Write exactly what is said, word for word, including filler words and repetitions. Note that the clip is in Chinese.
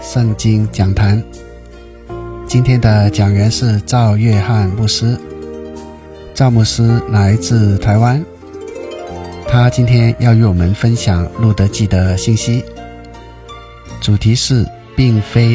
圣经讲坛。今天的讲员是赵约翰牧师。赵牧师来自台湾，他今天要与我们分享路德记的信息，主题是并非